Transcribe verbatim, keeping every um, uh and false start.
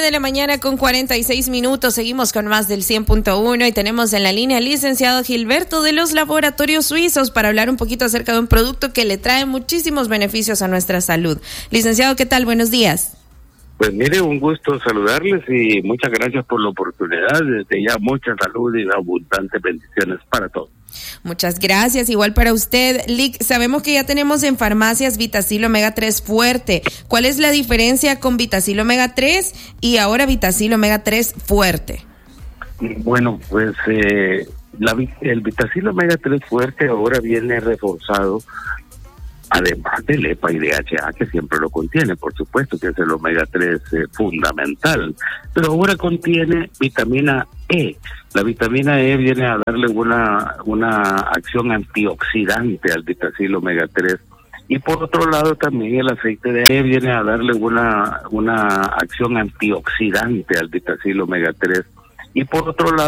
de la mañana con cuarenta y seis minutos. Seguimos con más del cien punto uno y tenemos en la línea al licenciado Gilberto de los Laboratorios Suizos para hablar un poquito acerca de un producto que le trae muchísimos beneficios a nuestra salud. Licenciado, ¿qué tal? Buenos días. Pues mire, un gusto saludarles y muchas gracias por la oportunidad. Desde ya mucha salud y abundantes bendiciones para todos. Muchas gracias, igual para usted. Lic, sabemos que ya tenemos en farmacias Vitacil Omega tres Fuerte. ¿Cuál es la diferencia con Vitacil Omega tres y ahora Vitacil Omega tres Fuerte? Bueno, pues eh, la, el Vitacil Omega tres Fuerte ahora viene reforzado, además del E P A y D H A, que siempre lo contiene, por supuesto, que es el omega tres eh, fundamental, pero ahora contiene vitamina E. La vitamina E viene a darle una, una acción antioxidante al Vitacil Omega tres. Y por otro lado también el aceite de E viene a darle una, una acción antioxidante al Vitacil Omega tres. Y por otro lado